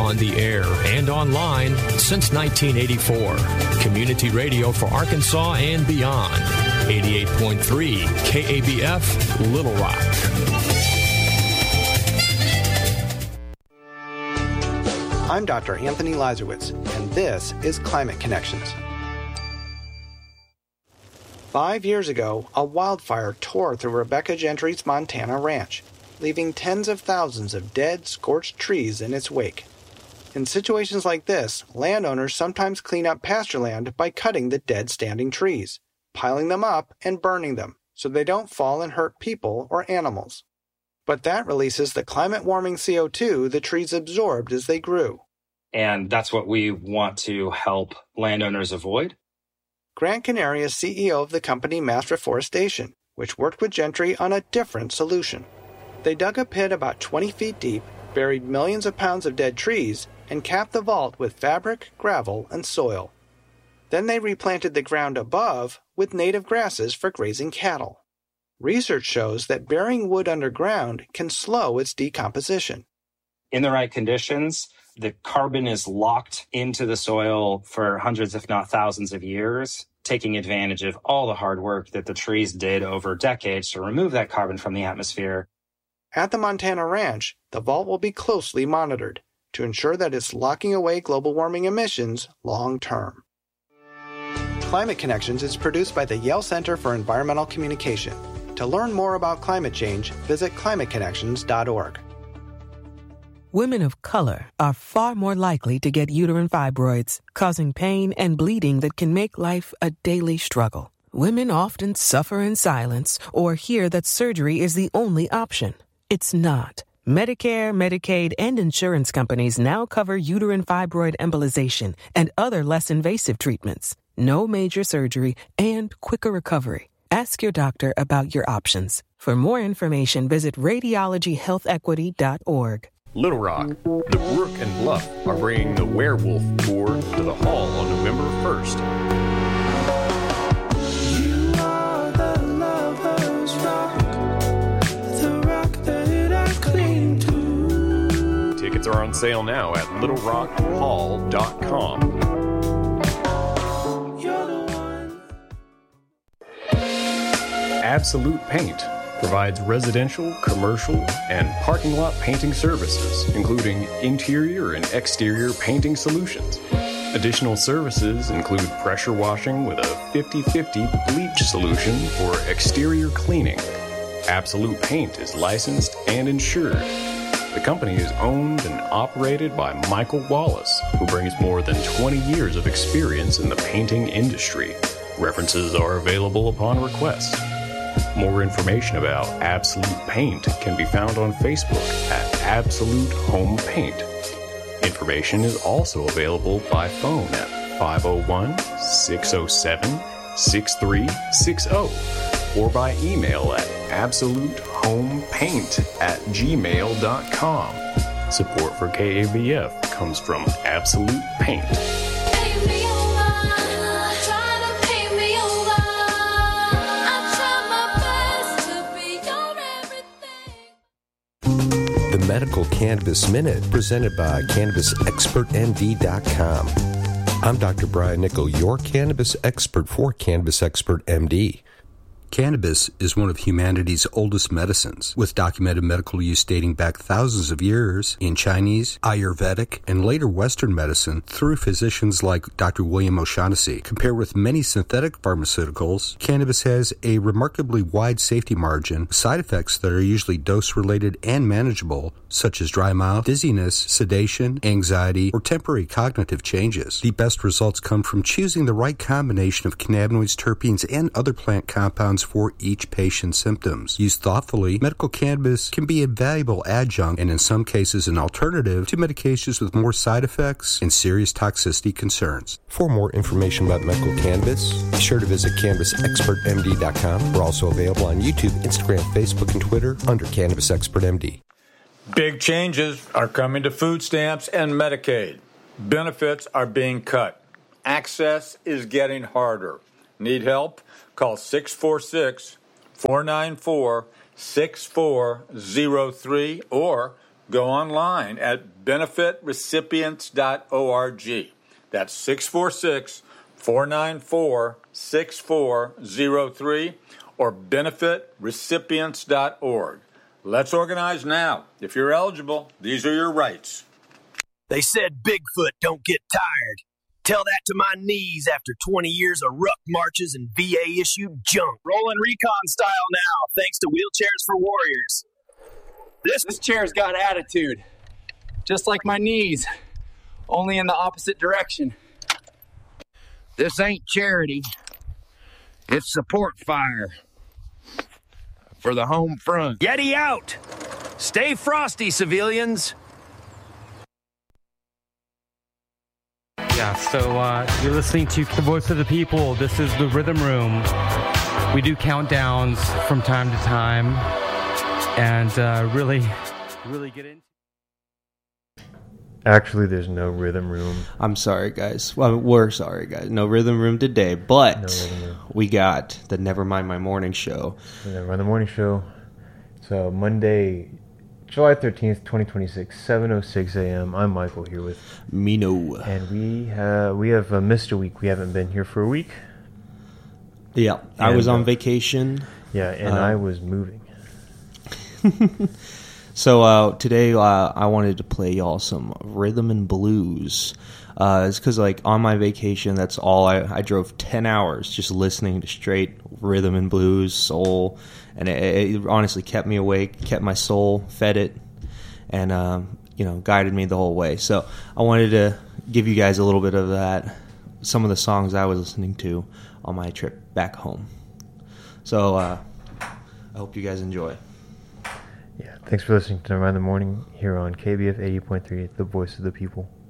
on the air and online since 1984. Community radio for Arkansas and beyond. 88.3 KABF, Little Rock. I'm Dr. Anthony Lazarowitz, and this is Climate Connections. 5 years ago, a wildfire tore through Rebecca Gentry's Montana ranch, leaving tens of thousands of dead, scorched trees in its wake. In situations like this, landowners sometimes clean up pasture land by cutting the dead standing trees, piling them up and burning them so they don't fall and hurt people or animals. But that releases the climate-warming CO2 the trees absorbed as they grew. And that's what we want to help landowners avoid. Grant Canary is CEO of the company Mass Reforestation, which worked with Gentry on a different solution. They dug a pit about 20 feet deep, buried millions of pounds of dead trees, and capped the vault with fabric, gravel, and soil. Then they replanted the ground above with native grasses for grazing cattle. Research shows that burying wood underground can slow its decomposition. In the right conditions, the carbon is locked into the soil for hundreds, if not thousands of years, taking advantage of all the hard work that the trees did over decades to remove that carbon from the atmosphere. At the Montana Ranch, the vault will be closely monitored to ensure that it's locking away global warming emissions long term. Climate Connections is produced by the Yale Center for Environmental Communication. To learn more about climate change, visit climateconnections.org. Women of color are far more likely to get uterine fibroids, causing pain and bleeding that can make life a daily struggle. Women often suffer in silence or hear that surgery is the only option. It's not. Medicare, Medicaid, and insurance companies now cover uterine fibroid embolization and other less invasive treatments. No major surgery and quicker recovery. Ask your doctor about your options. For more information, visit radiologyhealthequity.org. Little Rock, the Brook and Bluff are bringing the Werewolf Tour to the Hall on November 1st. You are the lover's rock, the rock that I cling to. Tickets are on sale now at littlerockhall.com. Absolute Paint provides residential, commercial, and parking lot painting services, including interior and exterior painting solutions. Additional services include pressure washing with a 50-50 bleach solution for exterior cleaning. Absolute Paint is licensed and insured. The company is owned and operated by Michael Wallace, who brings more than 20 years of experience in the painting industry. References are available upon request. More information about Absolute Paint can be found on Facebook at Absolute Home Paint. Information is also available by phone at 501-607-6360 or by email at absolutehomepaint@gmail.com. Support for KABF comes from Absolute Paint. Medical Cannabis Minute, presented by CannabisExpertMD.com. I'm Dr. Brian Nickel, your cannabis expert for Cannabis Expert MD. Cannabis is one of humanity's oldest medicines, with documented medical use dating back thousands of years in Chinese, Ayurvedic, and later Western medicine through physicians like Dr. William O'Shaughnessy. Compared with many synthetic pharmaceuticals, cannabis has a remarkably wide safety margin, side effects that are usually dose-related and manageable, such as dry mouth, dizziness, sedation, anxiety, or temporary cognitive changes. The best results come from choosing the right combination of cannabinoids, terpenes, and other plant compounds for each patient's symptoms. Used thoughtfully, medical cannabis can be a valuable adjunct and in some cases an alternative to medications with more side effects and serious toxicity concerns. For more information about medical cannabis, be sure to visit CannabisExpertMD.com. We're also available on YouTube, Instagram, Facebook, and Twitter under Cannabis Expert MD. Big changes are coming to food stamps and Medicaid. Benefits are being cut. Access is getting harder. Need help? Call 646-494-6403 or go online at benefitrecipients.org. That's 646-494-6403 or benefitrecipients.org. Let's organize now. If you're eligible, these are your rights. They said Bigfoot don't get tired. Tell that to my knees after 20 years of ruck marches and VA-issued junk. Rolling recon style now, thanks to Wheelchairs for Warriors. This chair's got attitude. Just like my knees, only in the opposite direction. This ain't charity. It's support fire for the home front. Yeti out! Stay frosty, civilians! Yeah, so you're listening to The Voice of the People. This is the Rhythm Room. We do countdowns from time to time and really get into. Actually, there's no Rhythm Room. I'm sorry, guys. Well, we're sorry, guys. No Rhythm Room today, but we got the Nevermind My Morning show. Nevermind the Morning show. So Monday, July 13th, 2026, 7:06 a.m. I'm Michael here with Mino. And we have missed a week. We haven't been here for a week. Yeah, I was on vacation. Yeah, and I was moving. So today I wanted to play y'all some rhythm and blues. It's because like on my vacation, that's all I drove 10 hours just listening to straight rhythm and blues, soul, and it honestly kept me awake, kept my soul, fed it, and guided me the whole way. So I wanted to give you guys a little bit of that, some of the songs I was listening to on my trip back home. So I hope you guys enjoy. Yeah, thanks for listening to Nevermind the Morning here on KBF 80.3, the voice of the people.